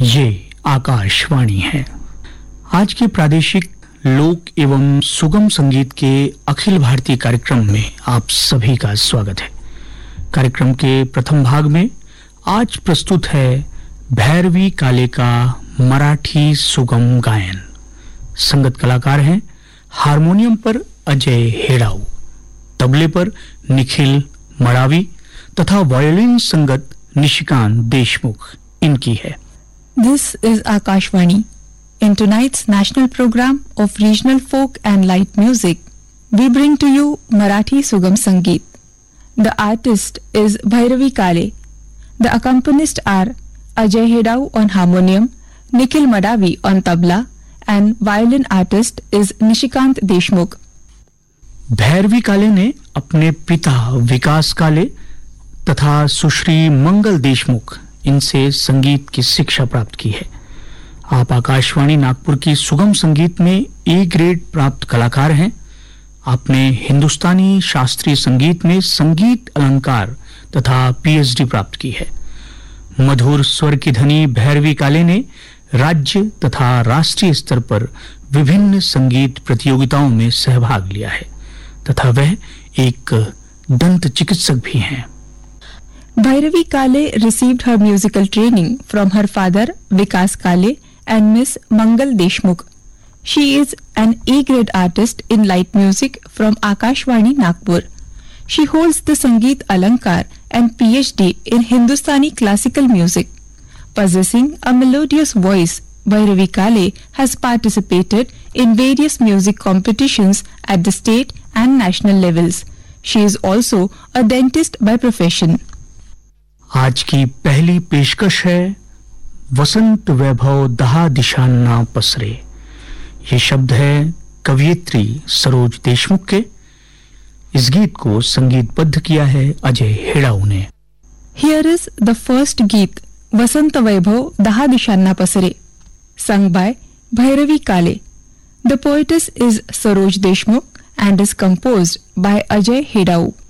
ये आकाशवाणी है। आज के प्रादेशिक लोक एवं सुगम संगीत के अखिल भारतीय कार्यक्रम में आप सभी का स्वागत है। कार्यक्रम के प्रथम भाग में आज प्रस्तुत है भैरवी काले का मराठी सुगम गायन। संगत कलाकार हैं हारमोनियम पर अजय हेड़ाऊ, तबले पर निखिल मडावी तथा वायोलिन संगत निशिकांत देशमुख इनकी है। This is Akashvani. In tonight's national program of regional folk and light music, we bring to you Marathi Sugam Sangeet. The artist is Bhairavi Kale. The accompanists are Ajay Hedau on harmonium, Nikhil Madavi on tabla, and violin artist is Nishikant Deshmukh. Bhairavi काले ने अपने पिता विकास काले तथा सुश्री मंगल देशमुख इनसे संगीत की शिक्षा प्राप्त की है। आप आकाशवाणी नागपुर की सुगम संगीत में ए ग्रेड प्राप्त कलाकार हैं। आपने हिंदुस्तानी शास्त्रीय संगीत में संगीत अलंकार तथा पीएचडी प्राप्त की है। मधुर स्वर की धनी भैरवी काले ने राज्य तथा राष्ट्रीय स्तर पर विभिन्न संगीत प्रतियोगिताओं में सहभाग लिया है तथा वह एक दंत चिकित्सक भी हैं। Bhairavi Kale received her musical training from her father Vikas Kale and Miss Mangal Deshmukh. She is an A-grade artist in light music from Akashvani Nagpur. She holds the Sangeet Alankar and PhD in Hindustani classical music. Possessing a melodious voice, Bhairavi Kale has participated in various music competitions at the state and national levels. She is also a dentist by profession. आज की पहली पेशकश है वसंत वैभव दहा दिशांना पसरे। ये शब्द है कवयित्री सरोज देशमुख के। इस गीत को संगीतबद्ध किया है अजय हेड़ाऊ ने। Here is the first Geet, Vasant Vaibhav Daha Dishanna Pasare, sung by Bhairavi Kale. The poetess is Saroj Deshmukh and is composed by Ajay Hedau.